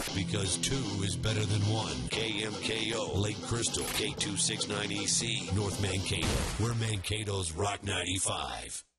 because 2 is better than 1. KMKO, Lake Crystal, K269EC, North Mankato. We're Mankato's Rock 95.